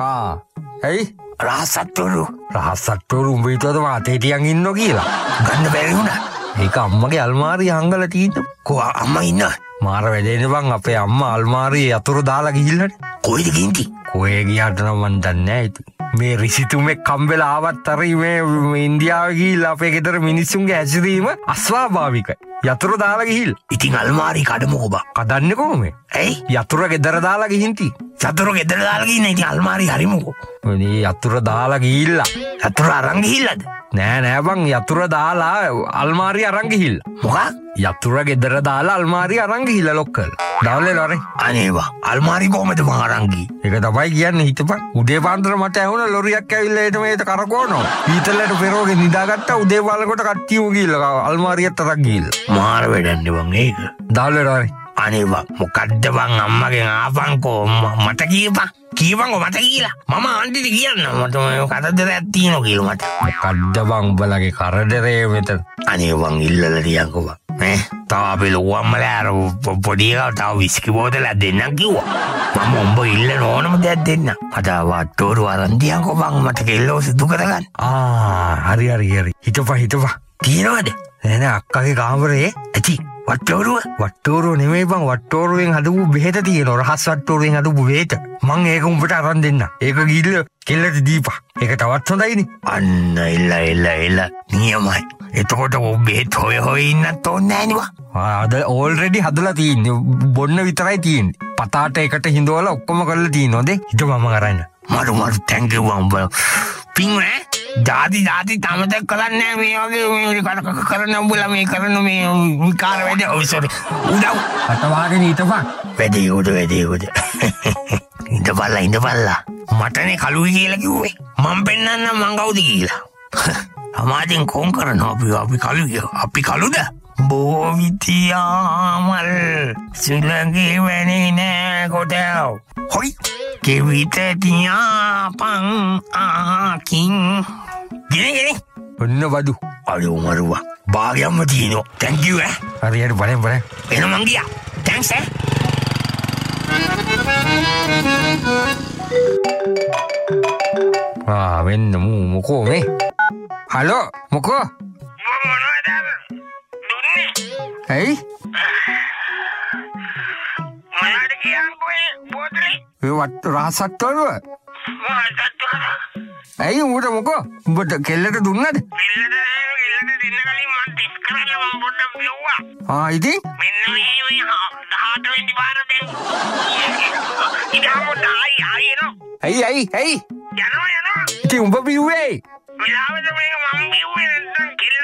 ඇයි රහසත්වරු උඹ හිතුවද මාතේ තියන් ඉන්නෝ කියලා? ගන්න බැරි වුණා. ඒක අම්මගේ අල්මාරිය හංගලා තියෙන්නේ. කො අම්මා ඉන්නවද? මාර වැඩේනේ බං අපේ අම්මා අල්මාරියේ යතුරු දාලා ගිහිල්ලානේ. කොයිද ගින්ති? කොහේ ගියාට නම් මන් දන්නේ නැහැ ඉතින්. මේ රිසිතුමේ කම්බෙලා ආවත් අර මේ ඉන්දියාවේ ගිහිල්ලා අපේ ගෙදර මිනිස්සුන්ගේ ඇසිරීම අස්වාභාවිකයි. යතුරු දාලා ගිහිල්ලා. ඉතින් අල්මාරිය කඩමුකෝ බං. කඩන්නේ කොහොමද? ඇයි? යතුරු ගෙදර දාලා ගිහින් තී. යතුරු ගෙදර දාලා ගිහින් ඉතින් අල්මාරිය හරිමුකෝ. මේ යතුරු දාලා ගිහිල්ලා. යතුරු අරන් ගිහිල්ලාද? නෑ බං යතුරු දාලා අල්මාරිය අරන් ගිහිල්ලා. මොකක්? යතුරු ගෙදර දාලා අල්මාරිය අරන් ගිහිල්ලා ලොක් කරලා. දාවලේ ලොරේ. අනේ බං අල්මාරිය කොහමද මං අරන් ගියේ? ඒක තමයි කියන්නේ හිතපන්. උදේ පාන්දර මට ඇහුණා ලොරියක් ඇවිල්ලා එතන මේක කරකවනවා. ඊතලට පෙරෝගේ නිදාගත්තා උදේ බලනකොට කට්ටියම ගිහිල්ලා අල්මාරියත් අරන් ගිහිල්ලා. මාර වැඩන්නේ බං ඒක. දාවලේ ලොරේ. අනේ බං මොකද්ද බං අම්මගෙන් ආපන්කෝ මට කීපන්කෝ මට කියලා. මම ආන්ටිට කියන්න මට කතන්දරයක් තියෙනවා කියලා මට. මොකද්ද බං උඹලගේ කරදරේ මෙතන? අනේ බං ඉල්ලලා තියන්කෝ බං. තව අපේ ලොකු අම්මලා අර පොඩි එකා තව විස්කි බෝතලයක් දෙන්නම් කිව්වා. මම උඹ ඉල්ලන ඕනම දෙයක් දෙන්න. මට වට්ටෝරු අරන් තියන්කෝ බං මට කෙල්ලෝ සිදු කරගන්න. හරි. හිතපන්. තියනවද? නෑ අක්කගේ කාමරේ ඇති. වට්ටෝරුව නෙමෙයි බං වට්ටෝරුවෙන් හදපු බෙහෙත තියෙනවා. රහස් වට්ටෝරුවෙන් හදපු බෙහෙත. මං ඒක උඹට අරන් දෙන්න. ඒක ගිහිල්ලා කෙල්ලට දීපන්. ඒක තවත් හොඳයිනේ. අන්න එල්ල නියමයි. එතකොට ඔබ බෙහෙත් හොය ඉන්නත් ඕනේ නෑනේ බං. අද ඕල්රෙඩි හදලා තියෙන්නේ. බොන්න විතරයි තියෙන්නේ. පතාට එකට හිඳවලා ඔක්කොම කරලා තියෙනවා. හිතපන් මම අරන්න. මට thank you බං. පින්නේ ජාති තමතක් කරන්නේ මේ වගේ කරන උඹලා මේ කරන මේ විකාර වැඩ ඔයසොරි උදව් අතවාගෙන හිටපන්. වැඩේ ඉඳපල්ලා මටනේ කලුයි කියලා කිව්වේ. මම පෙන්නන්න මං කවුද කියලා. සමාජෙන් කොන් කරනවා අපි කලුද? බෝවිතියාමල් සිලගේ වැනේ නෑ කොටව. හොයි කෙවිත තියාපන් ආකින් ගෙන ඔන්න වදු. අඩෝ මරුවා භාගයක්ම තියෙනවා. thank you හරි බලෙන් එන මං ගියා. thanks වෙන්න මොකෝ මේ? හලෝ මොකෝ? ඇයි? මොනවද කියන්නේ බෝතලේ? ඒ රහසක්වරුව? ඇයි උඹට මොකෝ? උඹට කෙල්ලට දුන්නද? කෙල්ලට දෙන්න කලින් මම ටෙස්ට් කරලා මම පොඩ්ඩක් බිව්වා. ඉතින්? මෙන්න මේ 18 වෙනි පාර දැන්. ඉතාලම ආයි එනවා. ඇයි? යනවා. ඉතින් උඹ බිව්වේ? විලාවද මේක මම බිව්වේ නැත්නම් කෙල්ල